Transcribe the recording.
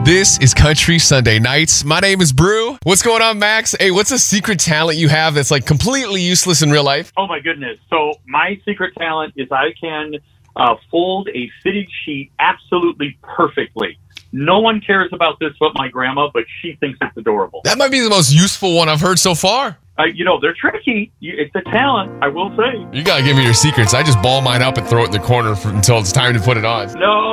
This is Country Sunday Nights. My name is Brew. What's going on, Max? Hey, what's a secret talent you have that's like completely useless in real life? Oh, my goodness. So my secret talent is I can fold a fitted sheet absolutely perfectly. No one cares about this but my grandma, but she thinks it's adorable. That might be the most useful one I've heard so far. They're tricky. It's a talent, I will say. You gotta give me your secrets. I just ball mine up and throw it in the corner until it's time to put it on. No.